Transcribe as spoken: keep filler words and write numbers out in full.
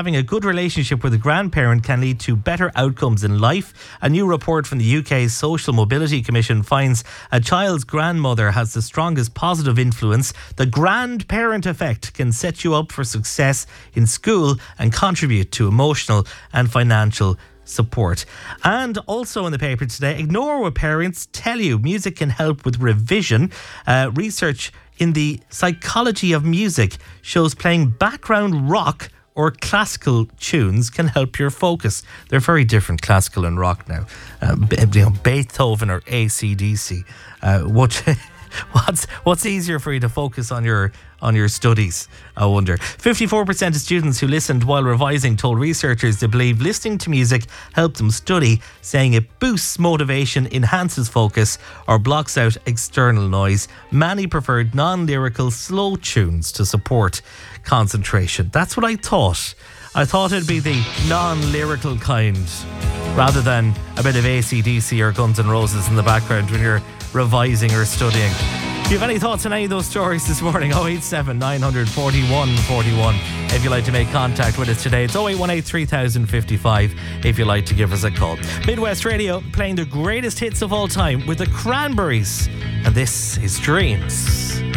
having a good relationship with a grandparent can lead to better outcomes in life. A new report from the U K's Social Mobility Commission finds a child's grandmother has the strongest positive influence. The grandparent effect can set you up for success in school and contribute to emotional and financial support. And also in the paper today, ignore what parents tell you. Music can help with revision. Uh, research in the psychology of music shows playing background rock or classical tunes can help your focus. They're very different, classical and rock now. Uh, you know, Beethoven or A C D C. Uh, what, what's what's easier for you to focus on your on your studies, I wonder. fifty-four percent of students who listened while revising told researchers they believe listening to music helped them study, saying it boosts motivation, enhances focus, or blocks out external noise. Many preferred non-lyrical slow tunes to support concentration. That's what I thought. I thought it'd be the non-lyrical kind, rather than a bit of A C D C or Guns N' Roses in the background when you're revising or studying. If you have any thoughts on any of those stories this morning, oh eight seven, nine four one, four one. If you'd like to make contact with us today, it's oh eight one eight, three thousand fifty-five if you'd like to give us a call. Midwest Radio playing the greatest hits of all time with the Cranberries. And this is Dreams.